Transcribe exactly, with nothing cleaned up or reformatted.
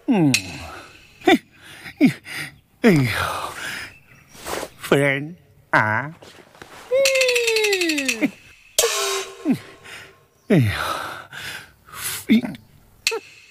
嗯，嘿，哎呦，夫人啊，嗯，哎呀，哎。